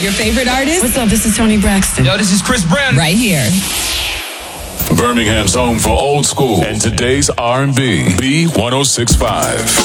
Your favorite artist? What's up? This is Toni Braxton. Yo, this is Chris Brown. Right here. Birmingham's home for old school and today's R&B. B1065.